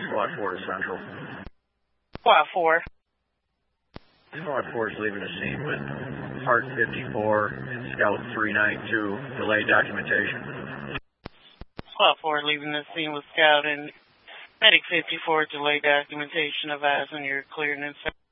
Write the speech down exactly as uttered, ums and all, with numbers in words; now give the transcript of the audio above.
Squad four to Central. Squad four. Squad four is leaving the scene with Heart fifty-four and Scout three ninety-two. Delayed documentation. Squad four leaving the scene with Scout and Medic fifty-four. Delayed documentation. Advising you're cleared and